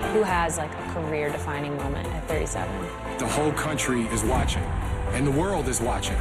who has like a career-defining moment at 37. The whole country is watching, and the world is watching.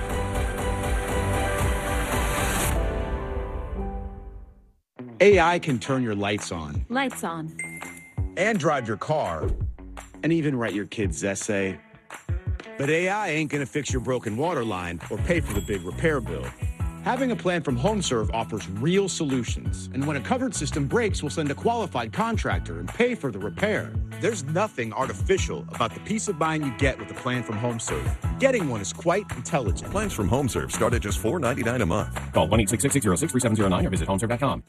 AI can turn your lights on. Lights on. And drive your car. And even write your kid's essay. But AI ain't gonna fix your broken water line or pay for the big repair bill. Having a plan from HomeServe offers real solutions. And when a covered system breaks, we'll send a qualified contractor and pay for the repair. There's nothing artificial about the peace of mind you get with a plan from HomeServe. Getting one is quite intelligent. Plans from HomeServe start at just $4.99 a month. Call 1-866-606-3709 or visit homeserve.com.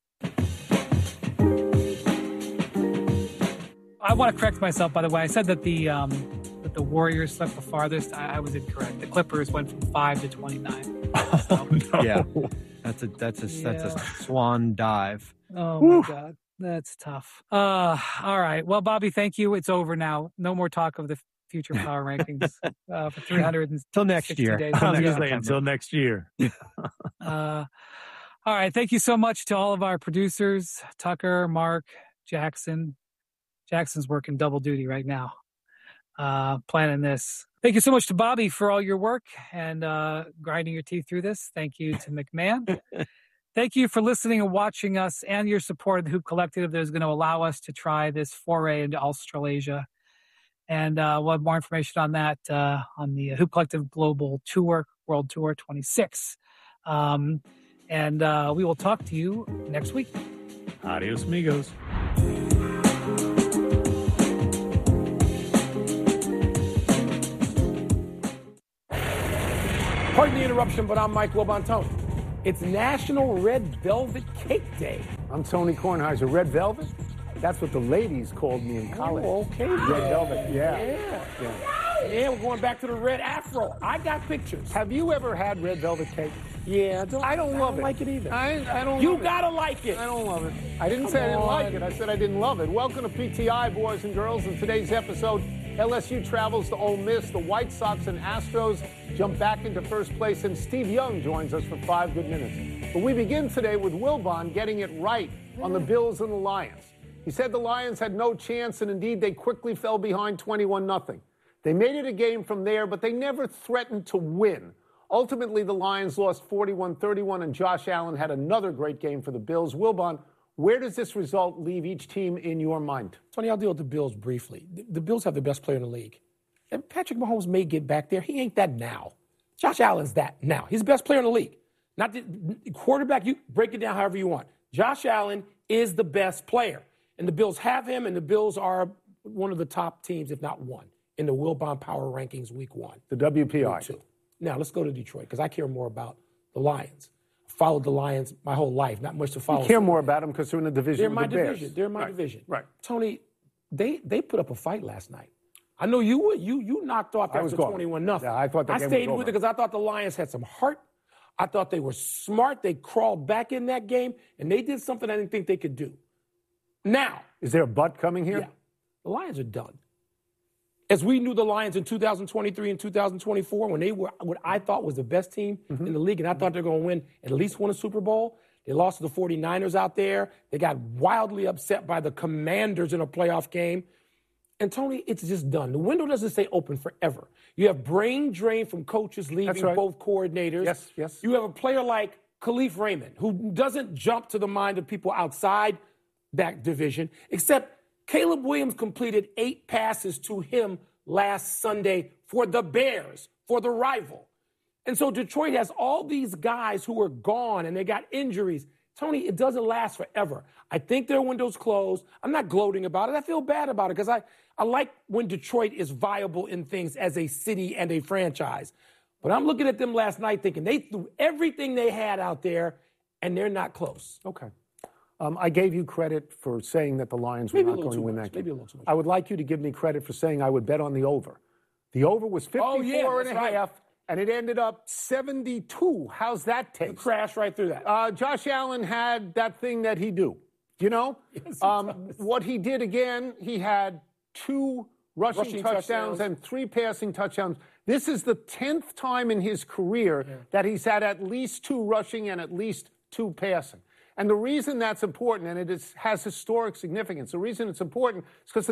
I want to correct myself, by the way. I said that the Warriors swept the farthest. I was incorrect. The Clippers went from 5 to 29. Oh, no. Yeah, that's a swan dive. Oh my God, that's tough. All right. Well, Bobby, thank you. It's over now. No more talk of the future power rankings for 360 till next year. days. I was going to say until next year. All right. Thank you so much to all of our producers, Tucker, Mark, Jackson. Jackson's working double duty right now, planning this. Thank you so much to Bobby for all your work and grinding your teeth through this. Thank you to McMahon. Thank you for listening and watching us and your support of the Hoop Collective that is going to allow us to try this foray into Australasia. And we'll have more information on that on the Hoop Collective Global Tour, World Tour 26. And we will talk to you next week. Adios, amigos. Pardon the interruption, but I'm Mike Lobantone. It's National Red Velvet Cake Day. I'm Tony Kornheiser. Red Velvet? That's what the ladies called me in college. Oh, okay. Red Velvet, yeah. Yeah, we're going back to the red afro. I got pictures. Have you ever had red velvet cake? Yeah, I don't love it. like it either. I don't You love it. gotta like it. I don't love it. I didn't say I didn't like it. I said I didn't love it. Welcome to PTI, boys and girls. In today's episode, LSU travels to Ole Miss. The White Sox and Astros jump back into first place, and Steve Young joins us for 5 good minutes. But we begin today with Wilbon getting it right on the Bills and the Lions. He said the Lions had no chance, and indeed they quickly fell behind 21-0. They made it a game from there, but they never threatened to win. Ultimately, the Lions lost 41-31, and Josh Allen had another great game for the Bills. Wilbon, where does this result leave each team in your mind? Tony, I'll deal with the Bills briefly. The Bills have the best player in the league. And Patrick Mahomes may get back there. He ain't that now. Josh Allen's that now. He's the best player in the league. Not the quarterback. You break it down however you want. Josh Allen is the best player. And the Bills have him, and the Bills are one of the top teams, if not one, in the Wilbon Power Rankings week 1. The WPI. Week 2. Now, let's go to Detroit, because I care more about the Lions. Followed the Lions my whole life, not much to follow. You care more about them because they're in the division with the Bears. They're in my division. Right. Tony, they put up a fight last night. I know you would. You knocked off after 21-0. Yeah, I thought that game was stayed over. with it because I thought the Lions had some heart. I thought they were smart. They crawled back in that game, and they did something I didn't think they could do. Now. Is there a but coming here? Yeah. The Lions are done. As we knew the Lions in 2023 and 2024, when they were what I thought was the best team in the league, and I thought they were going to win at least win a Super Bowl. They lost to the 49ers out there. They got wildly upset by the Commanders in a playoff game. And, Tony, it's just done. The window doesn't stay open forever. You have brain drain from coaches leaving both coordinators. Yes. You have a player like Khalif Raymond, who doesn't jump to the mind of people outside that division, except Caleb Williams completed 8 passes to him last Sunday for the Bears, for the rival. And so Detroit has all these guys who are gone and they got injuries. Tony, it doesn't last forever. I think their window's closed. I'm not gloating about it. I feel bad about it because I like when Detroit is viable in things as a city and a franchise. But I'm looking at them last night thinking they threw everything they had out there and they're not close. Okay. I gave you credit for saying that the Lions were not going to win that game. Maybe a little too much. I would like you to give me credit for saying I would bet on the over. The over was 54 and a half, and it ended up 72. How's that taste? Crash right through that. Josh Allen had that thing that he do. You know? Yes, what he did again, he had 2 rushing touchdowns and 3 passing touchdowns. This is the 10th time in his career that he's had at least 2 rushing and at least 2 passing. And the reason that's important, and it has historic significance, the reason it's important is because